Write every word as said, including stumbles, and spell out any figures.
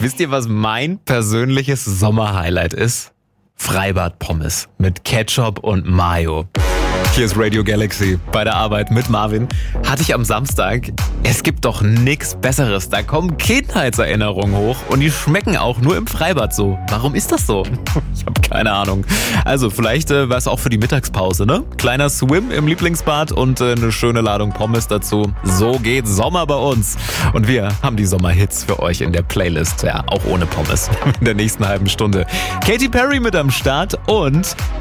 Wisst ihr, was mein persönliches Sommerhighlight ist? Freibad-Pommes mit Ketchup und Mayo. Hier ist Radio Galaxy bei der Arbeit mit Marvin. Hatte ich am Samstag. Es gibt doch nichts Besseres. Da kommen Kindheitserinnerungen hoch und die schmecken auch nur im Freibad so. Warum ist das so? Ich habe keine Ahnung. Also vielleicht äh, war es auch für die Mittagspause, ne? Kleiner Swim im Lieblingsbad und äh, eine schöne Ladung Pommes dazu. So geht Sommer bei uns. Und wir haben die Sommerhits für euch in der Playlist. Ja, auch ohne Pommes. In der nächsten halben Stunde. Katy Perry mit am Start und